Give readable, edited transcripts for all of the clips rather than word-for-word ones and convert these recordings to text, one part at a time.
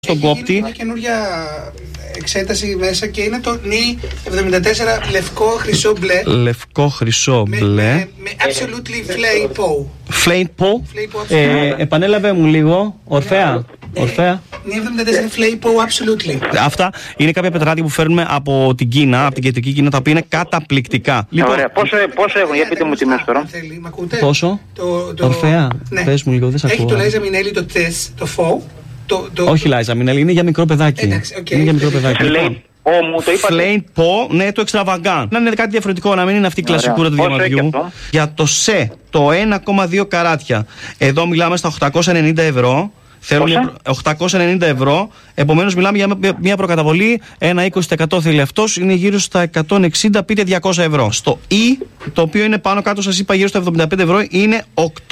Στον κόπτη. Είναι μια καινούργια εξέταση μέσα και είναι το νι 74 λευκό χρυσό μπλε. Λευκό χρυσό μπλε. Με absolutely flame po. Flame po. Επανέλαβε μου λίγο. Ορφέα. Ορφέα. Νι 74 flame po absolutely. Αυτά είναι κάποια πετράδια που φέρνουμε από την Κίνα, από την κεντρική Κίνα, τα οποία είναι καταπληκτικά. Λοιπόν, ωραία. Πόσο έχουν, για πείτε μου τιμές τώρα. Πόσο? Ορφέα. Ναι. Πες μου λίγο, δεν σ' ακούω. Έχει το Λάιζα Μινέλη το τεστ, το φω. Όχι Λάιζα Μινέλη, είναι για μικρό παιδάκι. Εντάξει, okay. Είναι για μικρό παιδάκι. Μου το είπατε. Flame po, ναι, το extravagant. Να είναι κάτι διαφορετικό, να μην είναι αυτή η κλασικούρα του διαμαντιού. Για το σε, το 1,2 καράτια. Εδώ μιλάμε στα 890 ευρώ. Θέλουν 890 ευρώ. Επομένως, μιλάμε για μια προκαταβολή. 1,20% θέλει αυτός. Είναι γύρω στα 160, πείτε 200 ευρώ. Στο E, το οποίο είναι πάνω κάτω, σας είπα γύρω στα 75 ευρώ, είναι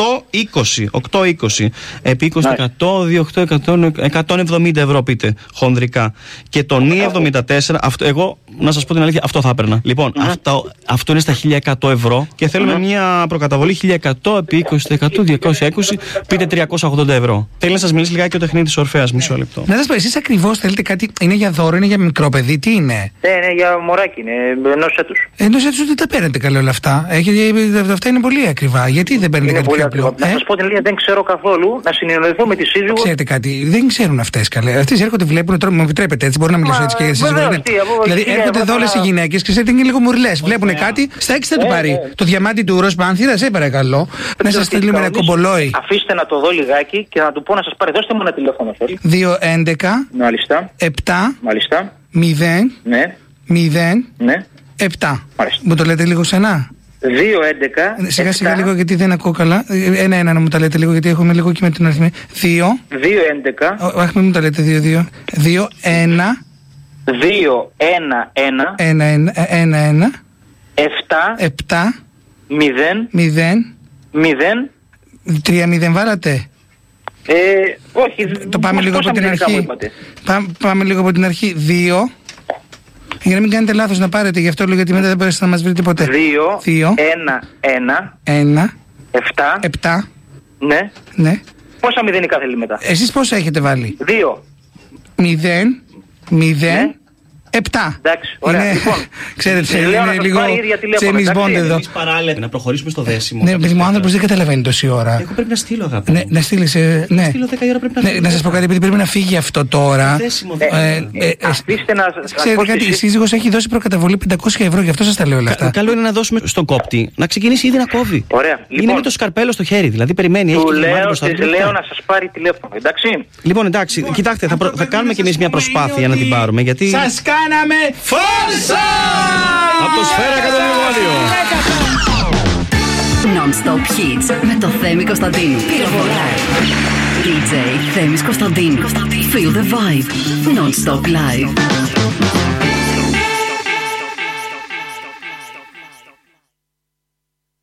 8,20. Επί 20%, 170 ευρώ, πείτε χονδρικά. Και το NI 74, αυτό, εγώ να σας πω την αλήθεια, αυτό θα έπαιρνα. Λοιπόν, αυτό είναι στα 1.100 ευρώ και θέλουμε μια προκαταβολή 1.100 επί 20%, 220, πείτε 380 ευρώ. Θέλει να σας μιλήσει λιγάκι ο τεχνίτης Ορφέας, μισό λεπτό. Να σας πω, εσείς ακριβώς θέλετε κάτι, είναι για δώρο, είναι για μικρό παιδί, τι είναι? Ναι, για μωράκι, είναι ενός έτους. Ενός έτους δεν τα παίρνετε καλά όλα αυτά. Αυτά είναι πολύ ακριβά. Γιατί δεν παίρνετε κάτι πιο απλό? Να σας πω την αλήθεια, δεν ξέρω καθόλου να συνεννοηθώ με τη σύζυγο. Ξέρετε κάτι, δεν ξέρουν αυτές καλέ. Αυτές έρχονται, βλέπουν, τώρα μου επιτρέπετε έτσι, μπορώ να μιλήσω έτσι και για εσείς. Δηλαδή έρχονται εδώ όλες οι γυναίκες και ξέρετε είναι λίγο μουρλές. Βλέπουν κάτι, στα 6 θα του πάρει το διαμάντι του Ροζ Πάνθυρα, σε παρακαλώ. Να σας στείλουμε ένα κομπολόι. Αφήστε να το δω λιγάκι και να του πω να σας πάρει. Δώστε μου ένα τηλέφωνο σας. 211 Μάλιστα. 7 Μάλιστα. 0 Ναι. 0 Ναι. 7. Μάλιστα. Μου το λέτε λίγο ξανά? 211. Σιγά σιγά λίγο γιατί δεν ακούω καλά. Ένα να μου τα λέτε λίγο γιατί έχουμε λίγο και με την αριθμή. 2 211. Όχι, μην μου τα λέτε 2-2. 2-1 1-1 7 0 3-0 βάλατε. Όχι. Το πάμε λίγο από την αρχή. Πάμε λίγο από την αρχή. 2. Για να μην κάνετε λάθος να πάρετε, γι' αυτό λέω γιατί μετά δεν μπορέσετε να μας βρείτε ποτέ. 2 1 7. Ναι. Πόσα μηδενικά θέλει μετά? Εσείς πόσα έχετε βάλει? 2 0 7. Εντάξει, ωραία. Λοιπόν, ξέρετε, είναι λίγο James Bond εδώ. Εμείς παράλληλα να προχωρήσουμε στο δέσιμο. Ναι, παιδί μου, ο άνθρωπος δεν καταλαβαίνει τόση ώρα. Εγώ πρέπει να στείλω, αγάπη. Ναι, να στείλεις. Ναι. Να στείλω 10 η ώρα, πρέπει να φύγω. Να σας πω κάτι, επειδή πρέπει να φύγει αυτό τώρα. Αφήστε να. Ξέρετε κάτι, η σύζυγος έχει δώσει προκαταβολή 500 ευρώ, γι' αυτό σας τα λέω όλα αυτά. Καλό είναι να δώσουμε στον κόπτη να ξεκινήσει ήδη να κόβει. Ωραία. Είναι με το σκαρπέλο στο χέρι, δηλαδή περιμένει. Του λέω να σας πάρει τηλέφωνο, εντάξει. Λοιπόν, εντάξει, κοιτάξτε, θα κάνουμε κι εμείς μια προσπάθεια να την πάρουμε. Γιατί. Σας κάναμε φόρσα! Από το Σφαίρα 102. Non-stop hits με το Θέμη Κωνσταντίνου. DJ Θέμης Κωνσταντίνου. Feel the vibe. Non-stop live.